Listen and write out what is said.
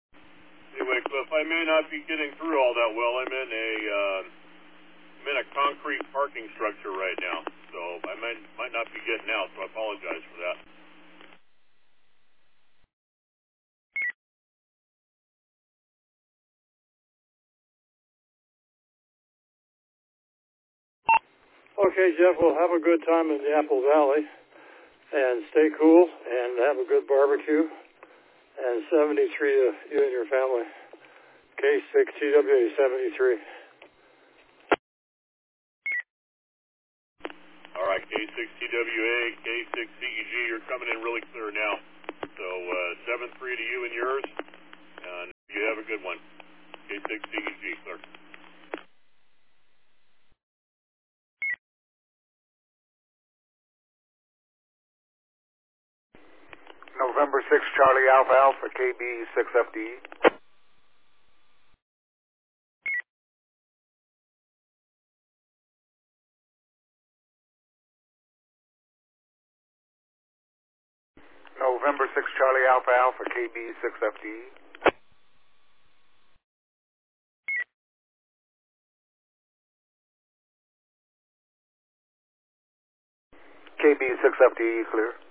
Anyway, Cliff, I may not be getting through all that well. I'm in a concrete parking structure right now, so I might not be getting out, so I apologize for that. Okay, Jeff, we'll have a good time in the Apple Valley, and stay cool, and have a good barbecue, and 73 to you and your family. K6TWA 73. All right, K6TWA, K6CEG, you're coming in really clear now. So 7-3 to you and yours, and you have a good one. K6CEG, clear. November 6 Charlie Alpha Alpha KB 6FDE. November 6 Charlie Alpha Alpha KB 6FDE. KB 6FDE clear.